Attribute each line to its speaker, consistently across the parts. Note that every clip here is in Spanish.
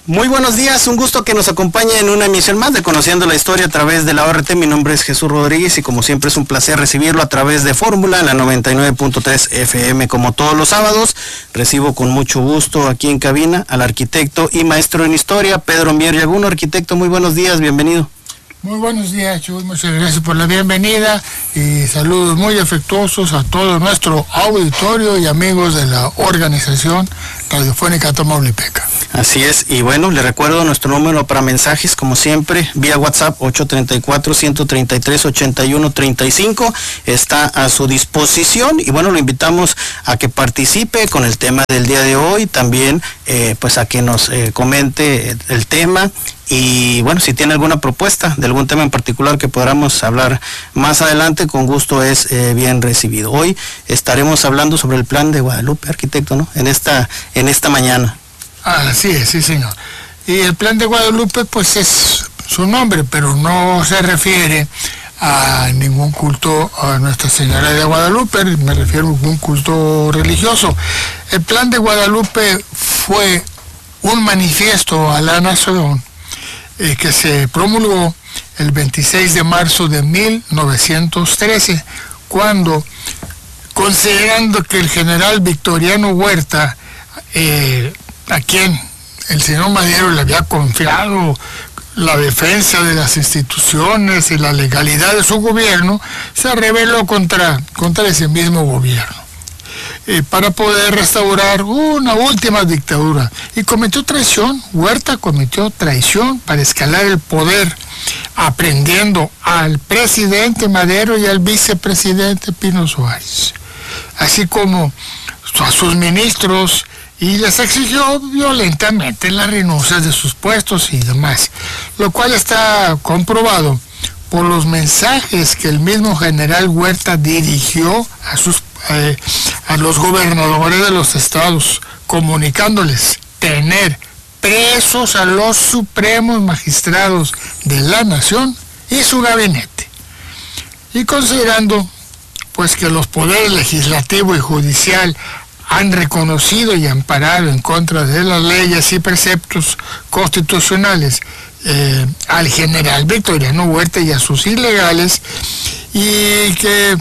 Speaker 1: Muy buenos días, un gusto que nos acompañe en una emisión más de Conociendo la Historia a través de la ORT. Mi nombre es Jesús Rodríguez y como siempre es un placer recibirlo a través de Fórmula en la 99.3 FM. Como todos los sábados, recibo con mucho gusto aquí en cabina al arquitecto y maestro en historia, Pedro Mier Yaguno. Arquitecto, muy buenos días, bienvenido.
Speaker 2: Muy buenos días, Chuy, muchas gracias por la bienvenida y saludos muy afectuosos a todo nuestro auditorio y amigos de la organización radiofónica Tamaulipeca.
Speaker 1: Así es, y bueno, le recuerdo nuestro número para mensajes, como siempre, vía WhatsApp 834-133-8135, está a su disposición y bueno, lo invitamos a que participe con el tema del día de hoy, también pues a que nos comente el tema. Y bueno, si tiene alguna propuesta de algún tema en particular que podamos hablar más adelante, con gusto es bien recibido. Hoy estaremos hablando sobre el Plan de Guadalupe, arquitecto, ¿no? En esta mañana.
Speaker 2: Así es, sí señor. Y el Plan de Guadalupe pues es su nombre, pero no se refiere a ningún culto a Nuestra Señora de Guadalupe, me refiero a un culto religioso. El Plan de Guadalupe fue un manifiesto a la nación que se promulgó el 26 de marzo de 1913, cuando, considerando que el general Victoriano Huerta, a quien el señor Madero le había confiado la defensa de las instituciones y la legalidad de su gobierno, se rebeló contra ese mismo gobierno. Para poder restaurar una última dictadura. Y cometió traición, Huerta cometió traición para escalar el poder, aprendiendo al presidente Madero y al vicepresidente Pino Suárez, así como a sus ministros, y les exigió violentamente las renuncias de sus puestos y demás, lo cual está comprobado por los mensajes que el mismo general Huerta dirigió a los gobernadores de los estados, comunicándoles tener presos a los supremos magistrados de la nación y su gabinete. Y considerando pues que los poderes legislativo y judicial han reconocido y amparado en contra de las leyes y preceptos constitucionales al general Victoriano Huerta y a sus ilegales, y que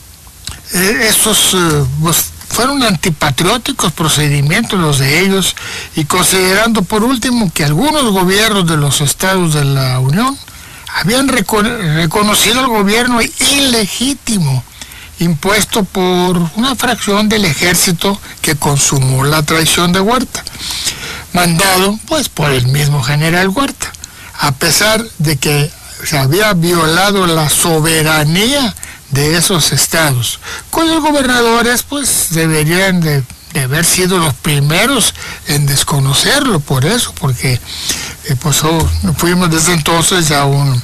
Speaker 2: estos pues, fueron antipatrióticos procedimientos los de ellos, y considerando por último que algunos gobiernos de los estados de la Unión habían reconocido el gobierno ilegítimo impuesto por una fracción del ejército que consumó la traición de Huerta, mandado pues por el mismo general Huerta, a pesar de que se había violado la soberanía de esos estados, cuyos gobernadores pues deberían de haber sido los primeros en desconocerlo, por eso, porque pues fuimos desde entonces ya un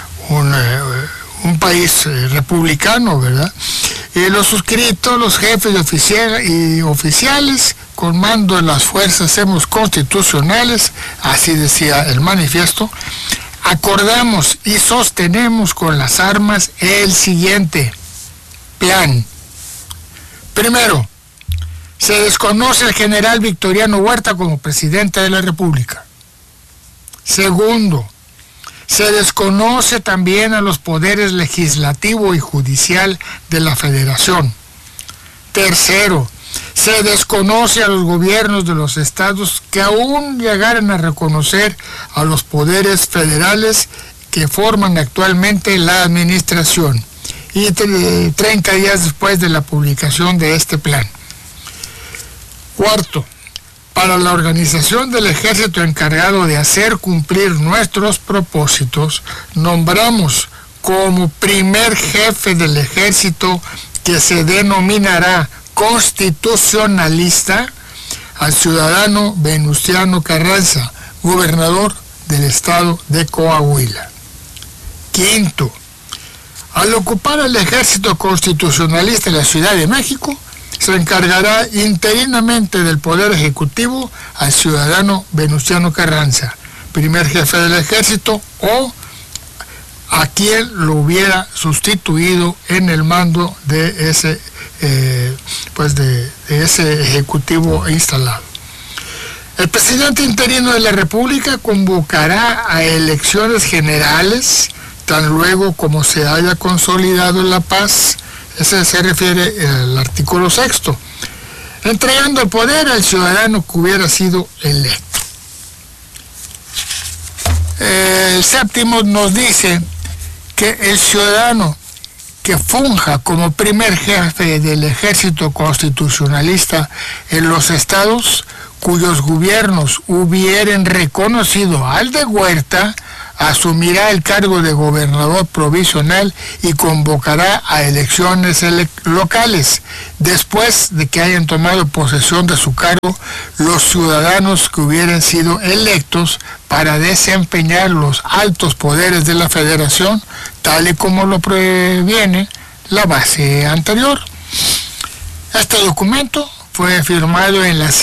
Speaker 2: país republicano, ¿verdad? Los suscritos, los jefes y oficiales con mando en las fuerzas constitucionales, así decía el manifiesto, acordamos y sostenemos con las armas el siguiente plan. Primero, se desconoce al general Victoriano Huerta como presidente de la República. Segundo, se desconoce también a los poderes legislativo y judicial de la Federación. Tercero, se desconoce a los gobiernos de los estados que aún llegaran a reconocer a los poderes federales que forman actualmente la administración, y 30 días después de la publicación de este plan. Cuarto, para la organización del ejército encargado de hacer cumplir nuestros propósitos, nombramos como primer jefe del ejército, que se denominará constitucionalista, al ciudadano Venustiano Carranza, gobernador del estado de Coahuila. Quinto, al ocupar el ejército constitucionalista en la Ciudad de México, se encargará interinamente del Poder Ejecutivo al ciudadano Venustiano Carranza, primer jefe del ejército, o a quien lo hubiera sustituido en el mando de ese ese ejecutivo instalado. El presidente interino de la República convocará a elecciones generales tan luego como se haya consolidado la paz. Ese se refiere al artículo 6, entregando el poder al ciudadano que hubiera sido electo. El 7 nos dice que el ciudadano que funja como primer jefe del ejército constitucionalista en los estados cuyos gobiernos hubieren reconocido al de Huerta, asumirá el cargo de gobernador provisional y convocará a elecciones locales. Después de que hayan tomado posesión de su cargo, los ciudadanos que hubieran sido electos para desempeñar los altos poderes de la federación, tal y como lo previene la base anterior. Este documento fue firmado en la